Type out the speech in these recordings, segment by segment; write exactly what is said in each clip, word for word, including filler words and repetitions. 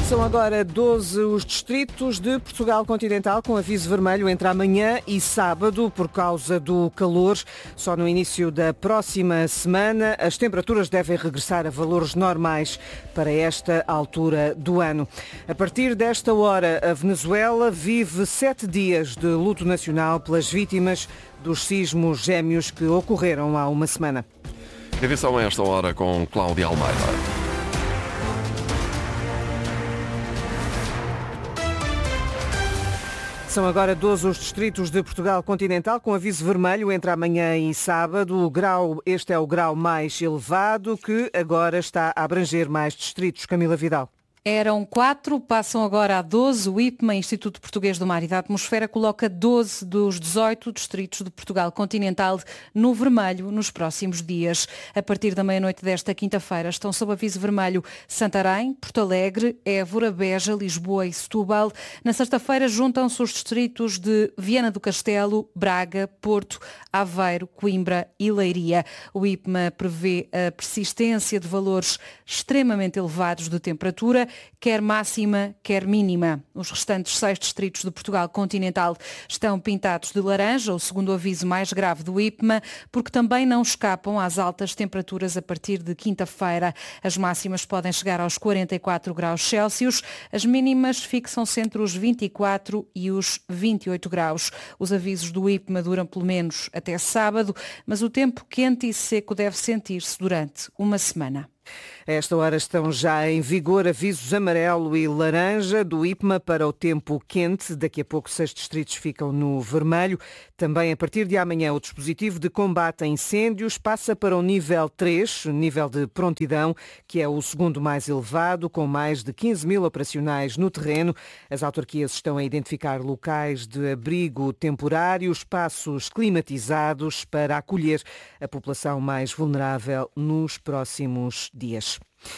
São agora doze os distritos de Portugal continental com aviso vermelho entre amanhã e sábado por causa do calor. Só no início da próxima semana as temperaturas devem regressar a valores normais para esta altura do ano. A partir desta hora, a Venezuela vive sete dias de luto nacional pelas vítimas dos sismos gêmeos que ocorreram há uma semana. Edição a esta hora com Cláudia Almeida. São agora doze os distritos de Portugal continental com aviso vermelho entre amanhã e sábado. O grau, este é o grau mais elevado que agora está a abranger mais distritos. Camila Vidal. Eram quatro, passam agora a doze. O I P M A, Instituto Português do Mar e da Atmosfera, coloca doze dos dezoito distritos de Portugal continental no vermelho nos próximos dias. A partir da meia-noite desta quinta-feira estão sob aviso vermelho Santarém, Porto Alegre, Évora, Beja, Lisboa e Setúbal. Na sexta-feira juntam-se os distritos de Viana do Castelo, Braga, Porto, Aveiro, Coimbra e Leiria. O I P M A prevê a persistência de valores extremamente elevados de temperatura, quer máxima, quer mínima. Os restantes seis distritos de Portugal continental estão pintados de laranja, o segundo aviso mais grave do I P M A, porque também não escapam às altas temperaturas a partir de quinta-feira. As máximas podem chegar aos quarenta e quatro graus Celsius, as mínimas fixam-se entre os vinte e quatro e os vinte e oito graus. Os avisos do I P M A duram pelo menos até sábado, mas o tempo quente e seco deve sentir-se durante uma semana. A esta hora estão já em vigor avisos amarelo e laranja do I P M A para o tempo quente. Daqui a pouco seis distritos ficam no vermelho. Também a partir de amanhã o dispositivo de combate a incêndios passa para o nível três, nível de prontidão, que é o segundo mais elevado, com mais de quinze mil operacionais no terreno. As autarquias estão a identificar locais de abrigo temporário, espaços climatizados para acolher a população mais vulnerável nos próximos dias.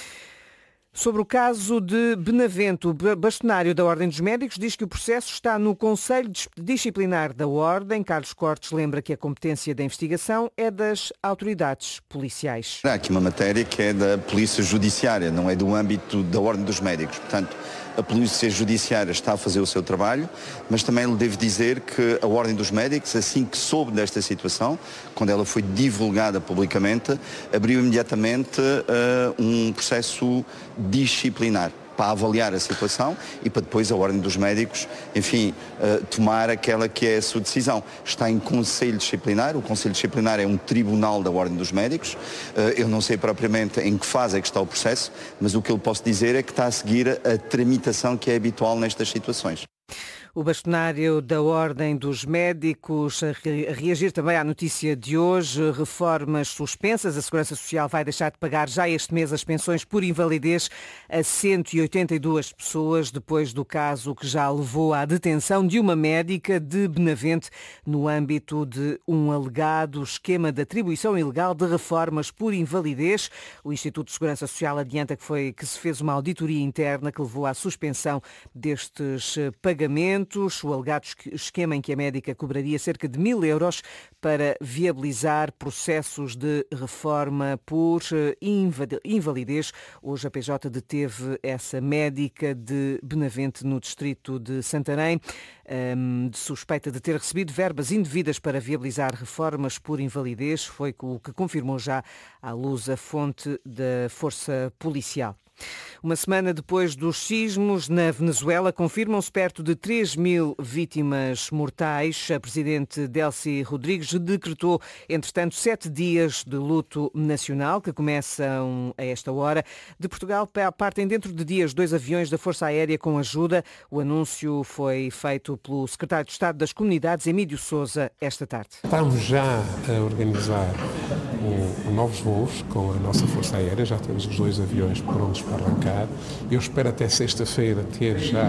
Sobre o caso de Benavente, o bastonário da Ordem dos Médicos diz que o processo está no Conselho Disciplinar da Ordem. Carlos Cortes lembra que a competência da investigação é das autoridades policiais. Há aqui uma matéria que é da Polícia Judiciária, não é do âmbito da Ordem dos Médicos. Portanto, a Polícia Judiciária está a fazer o seu trabalho, mas também lhe devo dizer que a Ordem dos Médicos, assim que soube desta situação, quando ela foi divulgada publicamente, abriu imediatamente uh, um processo disciplinar para avaliar a situação e para depois a Ordem dos Médicos, enfim, uh, tomar aquela que é a sua decisão. Está em Conselho Disciplinar, o Conselho Disciplinar é um tribunal da Ordem dos Médicos. Uh, eu não sei propriamente em que fase é que está o processo, mas o que eu posso dizer é que está a seguir a tramitação que é habitual nestas situações. O bastonário da Ordem dos Médicos a reagir também à notícia de hoje. Reformas suspensas. A Segurança Social vai deixar de pagar já este mês as pensões por invalidez a cento e oitenta e duas pessoas, depois do caso que já levou à detenção de uma médica de Benavente no âmbito de um alegado esquema de atribuição ilegal de reformas por invalidez. O Instituto de Segurança Social adianta que, foi, que se fez uma auditoria interna que levou à suspensão destes pagamentos. O alegado esquema em que a médica cobraria cerca de mil euros para viabilizar processos de reforma por invalidez. Hoje a P J deteve essa médica de Benavente no distrito de Santarém, de suspeita de ter recebido verbas indevidas para viabilizar reformas por invalidez. Foi o que confirmou já à luz a fonte da Força Policial. Uma semana depois dos sismos na Venezuela, confirmam-se perto de três mil vítimas mortais. A presidente Delcy Rodrigues decretou, entretanto, sete dias de luto nacional, que começam a esta hora. De Portugal partem dentro de dias dois aviões da Força Aérea com ajuda. O anúncio foi feito pelo secretário de Estado das Comunidades, Emílio Sousa, esta tarde. Estamos já a organizar um, um novos voos com a nossa Força Aérea. Já temos os dois aviões prontos para arrancar. Eu espero até sexta-feira ter já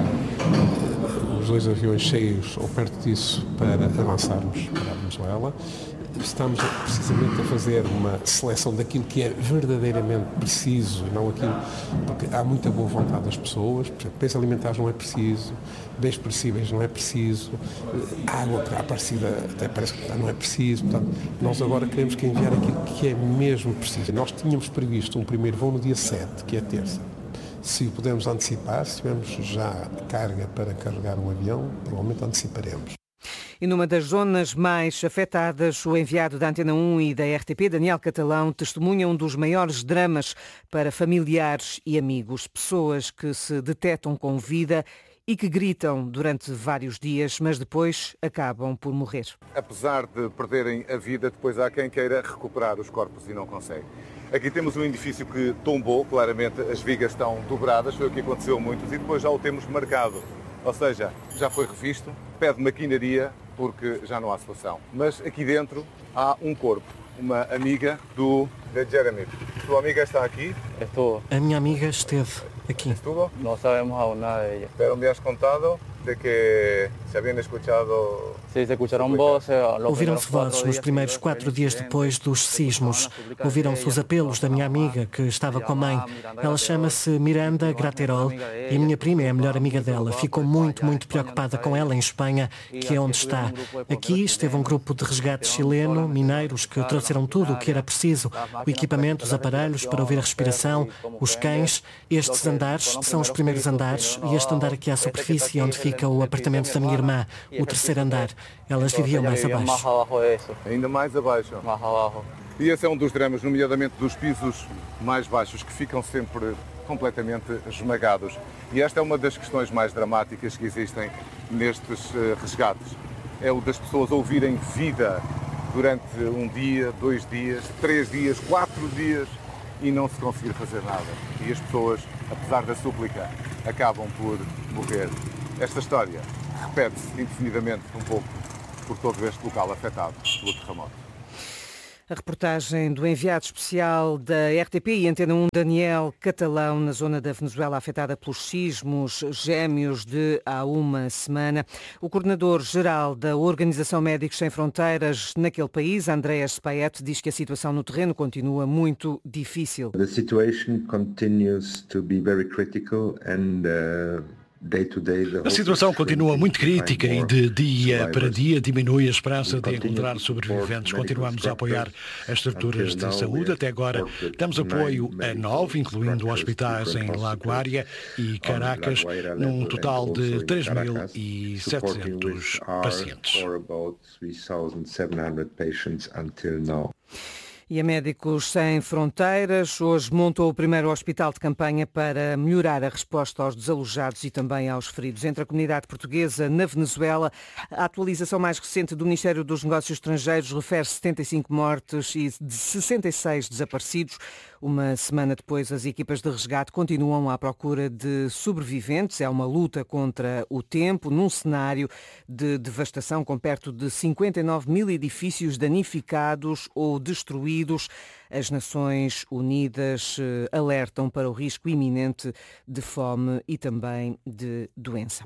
os dois aviões cheios ou perto disso para avançarmos para a Venezuela. Estamos precisamente a fazer uma seleção daquilo que é verdadeiramente preciso, não aquilo, porque há muita boa vontade das pessoas. Por exemplo, bens alimentares não é preciso, bens perecíveis não é preciso, água para a parecida até parece que não é preciso. Portanto, nós agora queremos que enviar aquilo que é mesmo preciso. Nós tínhamos previsto um primeiro voo no dia sete, que é terça. Se podemos antecipar, se tivermos já carga para carregar um avião, provavelmente anteciparemos. E numa das zonas mais afetadas, o enviado da Antena um e da R T P, Daniel Catalão, testemunha um dos maiores dramas para familiares e amigos. Pessoas que se detetam com vida e que gritam durante vários dias, mas depois acabam por morrer. Apesar de perderem a vida, depois há quem queira recuperar os corpos e não consegue. Aqui temos um edifício que tombou, claramente as vigas estão dobradas, foi o que aconteceu a muitos, e depois já o temos marcado. Ou seja, já foi revisto, pede maquinaria porque já não há solução. Mas aqui dentro há um corpo, uma amiga do de Jeremy. Tua amiga está aqui? Estou. A minha amiga esteve aqui. Estuvo? Não sabemos aún nada de ella. Pero me has contado de que se habían escuchado... Sí, se escucharon voces. Ouviram-se vozes nos primeiros quatro dias depois dos sismos. Ouviram-se os apelos da minha amiga, que estava com a mãe. Ela chama-se Miranda Graterol e a minha prima é a melhor amiga dela. Ficou muito, muito preocupada com ela em Espanha, que é onde está. Aqui esteve um grupo de resgate chileno, mineiros, que trouxeram tudo o que era preciso. O equipamento, os aparelhos para ouvir a respiração, os cães. Estes andares são os primeiros andares e este andar aqui à superfície, onde fica o apartamento da minha irmã, o terceiro andar. Elas viviam mais abaixo. Ainda mais abaixo. E esse é um dos dramas, nomeadamente dos pisos mais baixos, que ficam sempre completamente esmagados. E esta é uma das questões mais dramáticas que existem nestes resgates. É o das pessoas ouvirem vida durante um dia, dois dias, três dias, quatro dias e não se conseguir fazer nada. E as pessoas, apesar da súplica, acabam por morrer. Esta história repete-se indefinidamente um pouco por todo este local afetado pelo terremoto. A reportagem do enviado especial da R T P e Antena um, Daniel Catalão, na zona da Venezuela afetada pelos sismos gêmeos de há uma semana. O coordenador-geral da Organização Médicos Sem Fronteiras naquele país, Andreas Spayet, diz que a situação no terreno continua muito difícil. The situation continues to be very critical and uh... A situação continua muito crítica e de dia para dia diminui a esperança de encontrar sobreviventes. Continuamos a apoiar as estruturas de saúde. Até agora damos apoio a nove, incluindo hospitais em La Guaira e Caracas, num total de três mil e setecentos pacientes. E a Médicos Sem Fronteiras hoje montou o primeiro hospital de campanha para melhorar a resposta aos desalojados e também aos feridos. Entre a comunidade portuguesa na Venezuela, a atualização mais recente do Ministério dos Negócios Estrangeiros refere setenta e cinco mortes e de sessenta e seis desaparecidos. Uma semana depois, as equipas de resgate continuam à procura de sobreviventes. É uma luta contra o tempo, num cenário de devastação com perto de cinquenta e nove mil edifícios danificados ou destruídos. As Nações Unidas alertam para o risco iminente de fome e também de doença.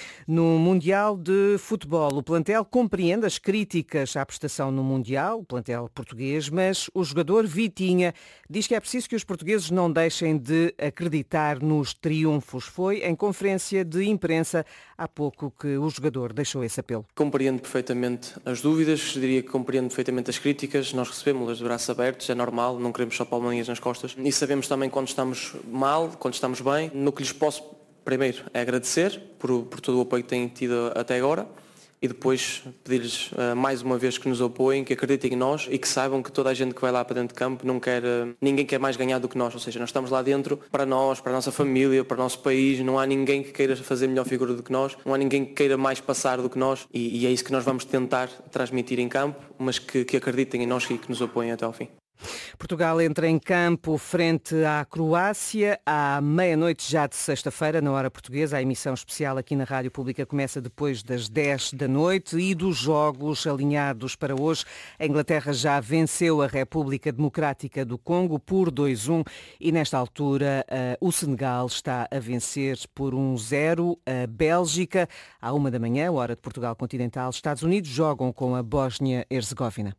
No Mundial de Futebol, o plantel compreende as críticas à prestação no Mundial, o plantel português, mas o jogador Vitinha diz que é preciso que os portugueses não deixem de acreditar nos triunfos. Foi em conferência de imprensa há pouco que o jogador deixou esse apelo. Compreendo perfeitamente as dúvidas, diria que compreendo perfeitamente as críticas, nós recebemos-las de braços abertos, é normal, não queremos só palmadinhas nas costas e sabemos também quando estamos mal, quando estamos bem. No que lhes posso primeiro é agradecer por, por todo o apoio que têm tido até agora e depois pedir-lhes uh, mais uma vez que nos apoiem, que acreditem em nós e que saibam que toda a gente que vai lá para dentro de campo não quer, uh, ninguém quer mais ganhar do que nós, ou seja, nós estamos lá dentro para nós, para a nossa família, para o nosso país, não há ninguém que queira fazer melhor figura do que nós, não há ninguém que queira mais passar do que nós e, e é isso que nós vamos tentar transmitir em campo, mas que, que acreditem em nós e que nos apoiem até ao fim. Portugal entra em campo frente à Croácia à meia-noite já de sexta-feira, na hora portuguesa. A emissão especial aqui na Rádio Pública começa depois das dez da noite e dos jogos alinhados para hoje. A Inglaterra já venceu a República Democrática do Congo por dois a um e nesta altura uh, o Senegal está a vencer por um zero a Bélgica. À uma da manhã, hora de Portugal continental, Estados Unidos jogam com a Bósnia-Herzegovina.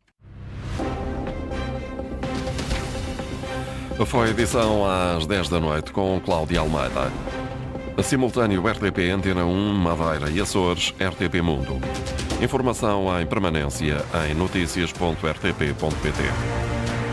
Foi a edição às dez da noite com Cláudia Almeida. A simultâneo R T P Antena um, Madeira e Açores, R T P Mundo. Informação em permanência em notícias ponto r t p ponto p t.